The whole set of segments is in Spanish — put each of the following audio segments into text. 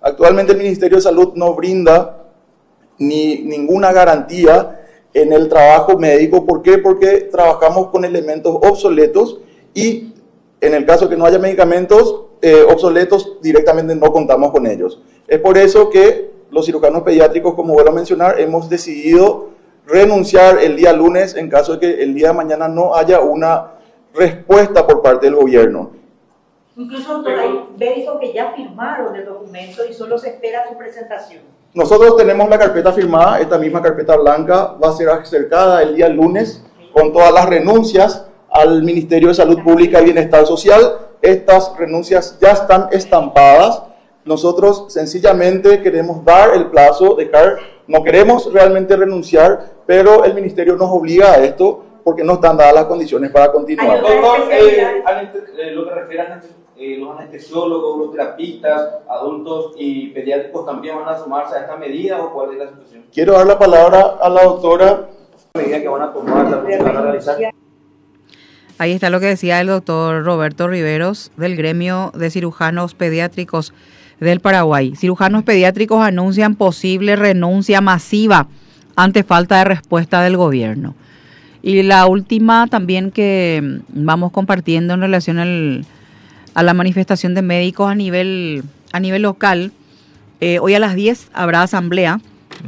Actualmente el Ministerio de Salud no brinda ninguna garantía en el trabajo médico. ¿Por qué? Porque trabajamos con elementos obsoletos y en el caso que no haya medicamentos obsoletos, directamente no contamos con ellos. Es por eso que los cirujanos pediátricos, como vuelvo a mencionar, hemos decidido renunciar el día lunes en caso de que el día de mañana no haya una respuesta por parte del gobierno. Incluso hay médicos que ya firmaron el documento y solo se espera su presentación. Nosotros tenemos la carpeta firmada, esta misma carpeta blanca va a ser acercada el día lunes con todas las renuncias al Ministerio de Salud Pública y Bienestar Social. Estas renuncias ya están estampadas. Nosotros sencillamente queremos dar el plazo, no queremos realmente renunciar, pero el Ministerio nos obliga a esto porque no están dadas las condiciones para continuar. Doctor, lo que refiere a los anestesiólogos, los terapistas, adultos y pediátricos, ¿también van a sumarse a esta medida o cuál es la situación? Quiero dar la palabra a la doctora. ¿La medida que van a tomar, la que van a realizar? Ahí está lo que decía el doctor Roberto Riveros del Gremio de Cirujanos Pediátricos del Paraguay. Cirujanos pediátricos anuncian posible renuncia masiva ante falta de respuesta del gobierno. Y la última también que vamos compartiendo en relación a la manifestación de médicos a nivel local. Hoy a las 10 habrá asamblea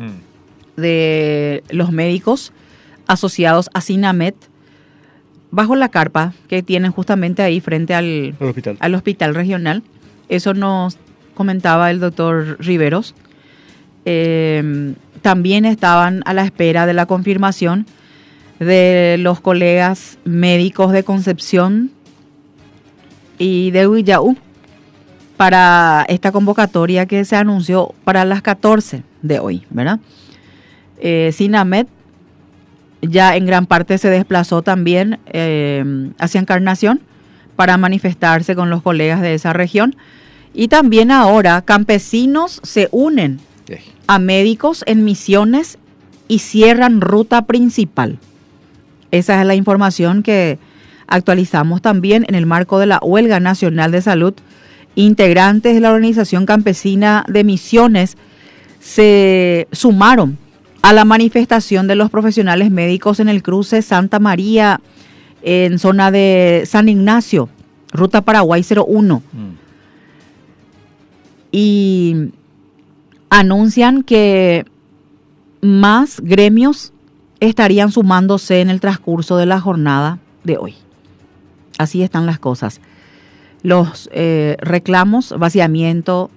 de los médicos asociados a SINAMED bajo la carpa que tienen justamente ahí frente al hospital regional. Eso nos comentaba el doctor Riveros. También estaban a la espera de la confirmación de los colegas médicos de Concepción y de Huillaú para esta convocatoria que se anunció para las 14 de hoy, ¿verdad? SINAMED ya en gran parte se desplazó también hacia Encarnación para manifestarse con los colegas de esa región. Y también ahora campesinos se unen a médicos en Misiones y cierran ruta principal. Esa es la información que actualizamos también en el marco de la Huelga Nacional de Salud. Integrantes de la Organización Campesina de Misiones se sumaron a la manifestación de los profesionales médicos en el cruce Santa María, en zona de San Ignacio, ruta Paraguay 01. Y anuncian que más gremios estarían sumándose en el transcurso de la jornada de hoy. Así están las cosas. Los reclamos, vaciamiento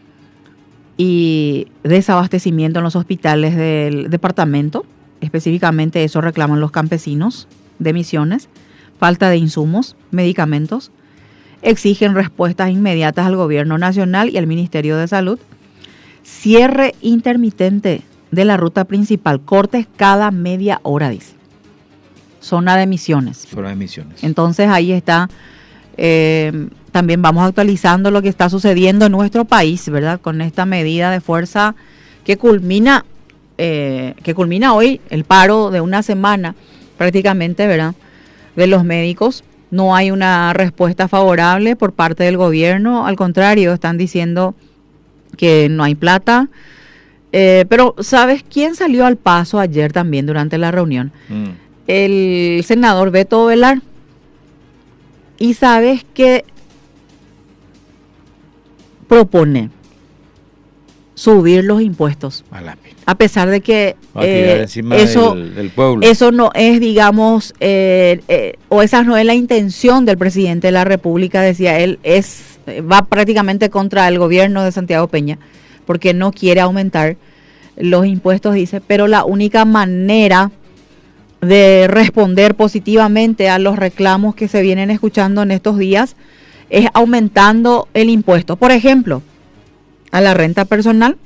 y desabastecimiento en los hospitales del departamento, específicamente eso reclaman los campesinos de Misiones, falta de insumos, medicamentos, exigen respuestas inmediatas al gobierno nacional y al Ministerio de Salud, cierre intermitente de la ruta principal, cortes cada media hora, dice. Zona de Misiones. Zona de Misiones. Entonces ahí está, también vamos actualizando lo que está sucediendo en nuestro país, ¿verdad? Con esta medida de fuerza que culmina hoy el paro de una semana prácticamente, ¿verdad? De los médicos. No hay una respuesta favorable por parte del gobierno, al contrario, están diciendo que no hay plata. Pero ¿sabes quién salió al paso ayer también durante la reunión? El senador Beto Velar. Y ¿sabes qué propone? Subir los impuestos. A pesar de que eso no es, digamos, o esa no es la intención del presidente de la República, decía él, va prácticamente contra el gobierno de Santiago Peña, porque no quiere aumentar los impuestos, dice, pero la única manera de responder positivamente a los reclamos que se vienen escuchando en estos días es aumentando el impuesto. Por ejemplo, a la renta personal,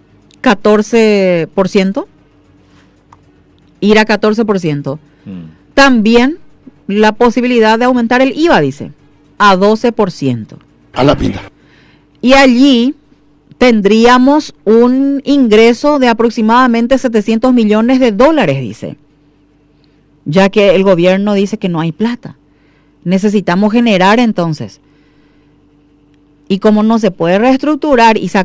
14%, ir a 14%. También la posibilidad de aumentar el IVA, dice, a 12%. A la pinta. Y allí tendríamos un ingreso de aproximadamente 700 millones de dólares, dice. Ya que el gobierno dice que no hay plata. Necesitamos generar entonces. Y como no se puede reestructurar y